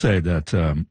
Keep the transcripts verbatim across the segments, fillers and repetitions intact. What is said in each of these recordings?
say that um,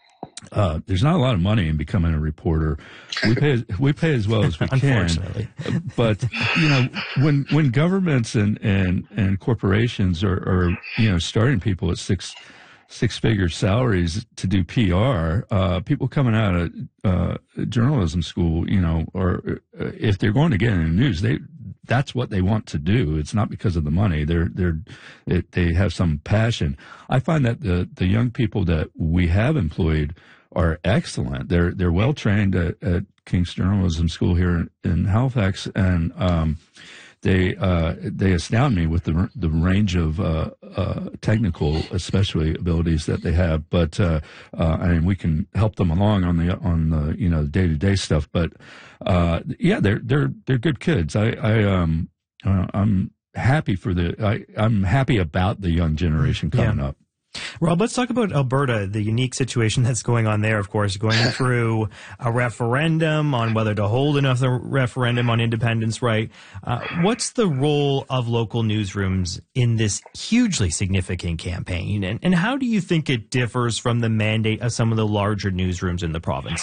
uh, there's not a lot of money in becoming a reporter. We pay we pay as well as we Unfortunately. can. But you know, when when governments and and, and corporations are, are you know starting people at six six figure salaries to do P R, uh, people coming out of uh, journalism school, you know, or uh, if they're going to get in the news, they that's what they want to do. It's not because of the money. They're they're it, they have some passion. I find that the the young people that we have employed are excellent. They're they're well trained at, at King's Journalism School here in, in Halifax, and um, they uh, they astound me with the the range of uh, uh, technical, especially abilities that they have. But uh, uh, I mean, we can help them along on the on the you know day to day stuff. But uh, yeah, they're they're they're good kids. I I um uh, I'm happy for the I I'm happy about the young generation coming yeah. up. Rob, let's talk about Alberta, the unique situation that's going on there, of course, going through a referendum on whether to hold another referendum on independence right. Uh, what's the role of local newsrooms in this hugely significant campaign? And, and how do you think it differs from the mandate of some of the larger newsrooms in the province?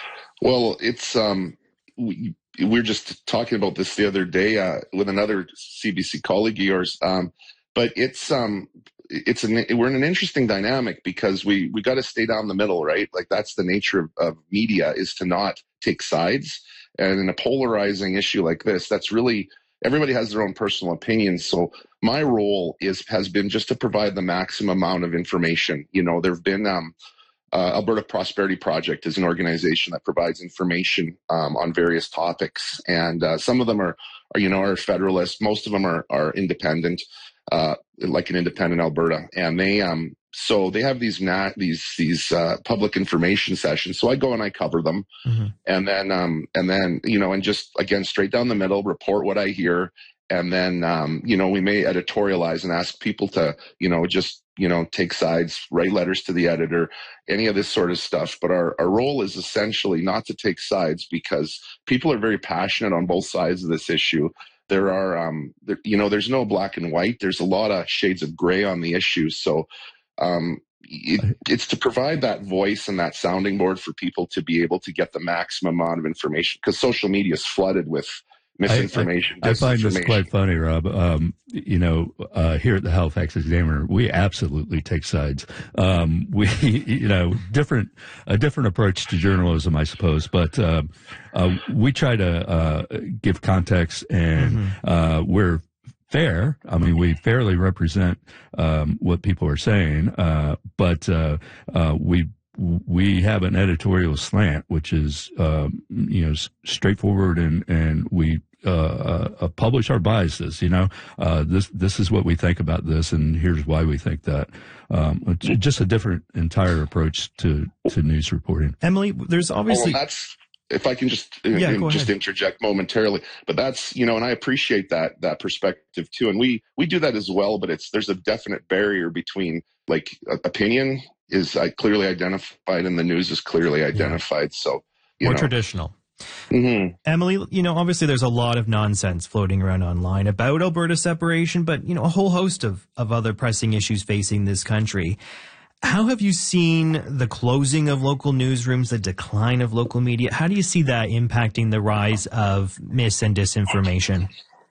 Well, it's um, we, we were just talking about this the other day uh, with another C B C colleague of yours, um, but it's um. It's an, we're in an interesting dynamic because we, we got to stay down the middle, right? Like that's the nature of, of media, is to not take sides. And in a polarizing issue like this, that's really, everybody has their own personal opinions. So my role is, has been just to provide the maximum amount of information. You know, there've been, um, uh, Alberta Prosperity Project is an organization that provides information, um, on various topics. And, uh, some of them are, are, you know, are federalist. Most of them are, are independent. Uh, like an independent Alberta, and they um so they have these nat these these uh, public information sessions. So I go and I cover them, mm-hmm. and then um and then you know and just again straight down the middle, report what I hear, and then um you know we may editorialize and ask people to you know just you know take sides, write letters to the editor, any of this sort of stuff. But our our role is essentially not to take sides because people are very passionate on both sides of this issue. There are, um, there, you know, there's no black and white. There's a lot of shades of gray on the issue. So um, it, it's to provide that voice and that sounding board for people to be able to get the maximum amount of information, because social media is flooded with misinformation. I, I, I find this quite funny, Rob. Um, you know, uh, here at the Halifax Examiner, we absolutely take sides. Um, we, you know, different a different approach to journalism, I suppose, but uh, uh, we try to uh, give context, and mm-hmm. uh, we're fair. I mean, we fairly represent um, what people are saying, uh, but uh, uh, we. We have an editorial slant, which is, um, you know, straightforward, and, and we uh, uh, publish our biases. You know, uh, this this is what we think about this, and here's why we think that. Um, it's just a different, entire approach to, to news reporting. Emily, there's obviously. Oh, well, that's, if I can just yeah, in, just interject momentarily, but that's you know, and I appreciate that that perspective too, and we we do that as well. But it's there's a definite barrier between like opinion is uh, clearly identified and the news is clearly identified. Yeah. So you more know. traditional. Mm-hmm. Emily, you know, obviously there's a lot of nonsense floating around online about Alberta separation, but you know, a whole host of of other pressing issues facing this country. How have you seen the closing of local newsrooms, the decline of local media? How do you see that impacting the rise of mis and disinformation?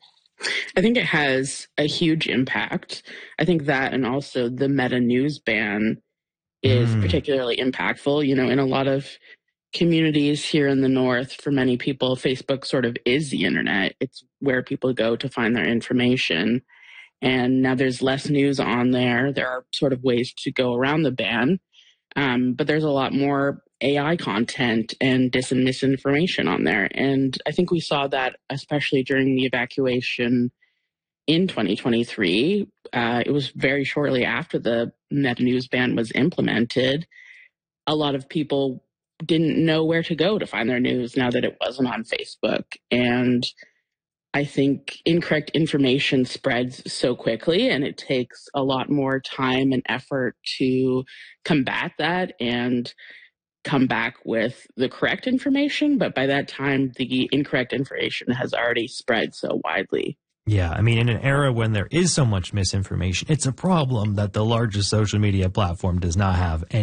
I think it has a huge impact. I think that, and also the Meta news ban is mm. particularly impactful. You know, in a lot of communities here in the North, for many people, Facebook sort of is the internet. It's where people go to find their information. And now there's less news on there. There are sort of ways to go around the ban. Um, but there's a lot more A I content and dis and misinformation on there. And I think we saw that especially during the evacuation in twenty twenty-three. Uh, it was very shortly after the Meta news ban was implemented. A lot of people didn't know where to go to find their news now that it wasn't on Facebook. And I think incorrect information spreads so quickly, and it takes a lot more time and effort to combat that and come back with the correct information. But by that time, the incorrect information has already spread so widely. Yeah, I mean, in an era when there is so much misinformation, it's a problem that the largest social media platform does not have any